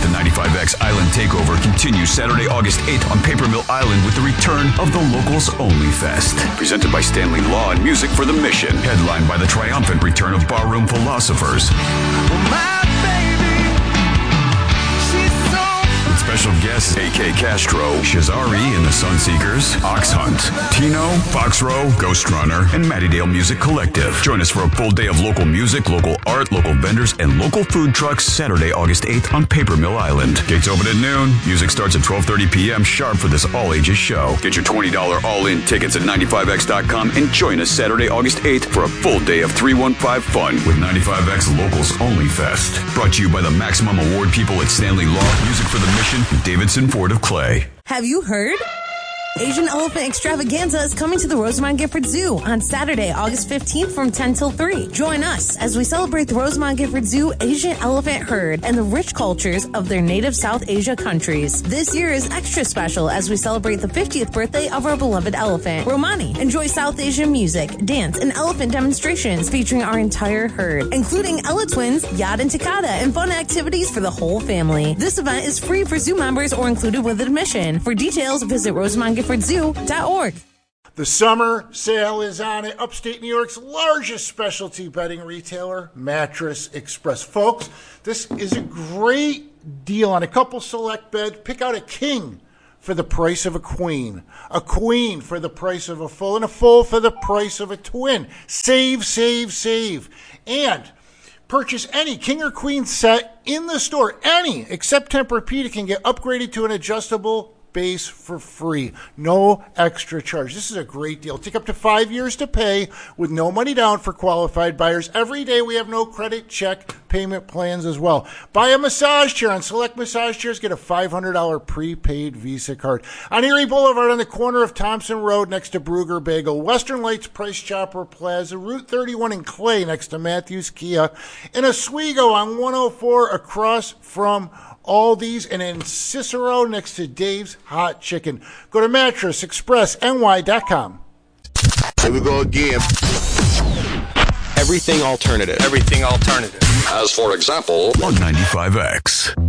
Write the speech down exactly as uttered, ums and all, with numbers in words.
The ninety-five X Island Takeover continues Saturday, August eighth on Paper Mill Island with the return of the Locals Only Fest. Presented by Stanley Law and Music for the Mission. Headlined by the triumphant return of Barroom Philosophers. Well, my baby, she's so With special guests A K Castro, Shazari and the Sunseekers, Ox Hunt, Tino, Foxrow, Ghost Runner, and Mattydale Music Collective. Join us for a full day of local music, local art, local vendors, and local food trucks Saturday, August eighth on Paper Mill Island. Gates open at noon. Music starts at twelve thirty p.m. sharp for this all-ages show. Get your twenty dollars all-in tickets at ninety-five x dot com and join us Saturday, August eighth for a full day of three one five fun with ninety-five X Locals Only Fest. Brought to you by the Maximum Award people at Stanley Law, Music for the Mission, and Davidson Ford of Clay. Have you heard? Asian Elephant Extravaganza is coming to the Rosamond Gifford Zoo on Saturday, August fifteenth from ten till three. Join us as we celebrate the Rosamond Gifford Zoo Asian elephant herd and the rich cultures of their native South Asia countries. This year is extra special as we celebrate the fiftieth birthday of our beloved elephant, Romani. Enjoy South Asian music, dance, and elephant demonstrations featuring our entire herd, including Ella Twins, Yad and Takada, and fun activities for the whole family. This event is free for zoo members or included with admission. For details, visit rosamond gifford zoo dot org. The summer sale is on at upstate New York's largest specialty bedding retailer, Mattress Express. Folks, this is a great deal on a couple select bed. Pick out a king for the price of a queen, a queen for the price of a full, and a full for the price of a twin. Save, save, save. And purchase any king or queen set in the store, any, except Tempur-Pedic, can get upgraded to an adjustable base for free. No extra charge. This is a great deal. Take up to five years to pay with no money down for qualified buyers. Every day we have no credit check payment plans as well. Buy a massage chair on select massage chairs. Get a five hundred dollars prepaid Visa card. On Erie Boulevard on the corner of Thompson Road next to Brugger Bagel. Western Lights Price Chopper Plaza. Route thirty-one in Clay next to Matthews Kia. In Oswego on one oh four across from Aldi's, and in Cicero next to Dave's Hot Chicken. Go to mattress express n y dot com. Here we go again. Everything alternative. Everything alternative. As for example, on ninety-five X.